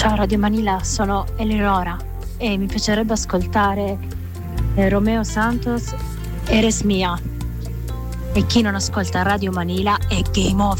Ciao Radio Manila, sono Eleonora e mi piacerebbe ascoltare Romeo Santos, Eres Mia. E chi non ascolta Radio Manila è game over.